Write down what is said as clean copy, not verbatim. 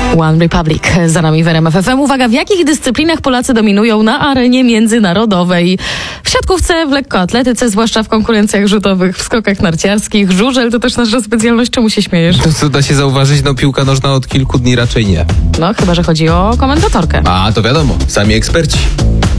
One Republic za nami w RMF FM. Uwaga, w jakich dyscyplinach Polacy dominują na arenie międzynarodowej? W siatkówce, w lekkoatletyce, zwłaszcza w konkurencjach rzutowych, w skokach narciarskich, żużel to też nasza specjalność. Czemu się śmiejesz? To co da się zauważyć, piłka nożna od kilku dni raczej nie. No, chyba że chodzi o komentatorkę. A, to wiadomo, sami eksperci.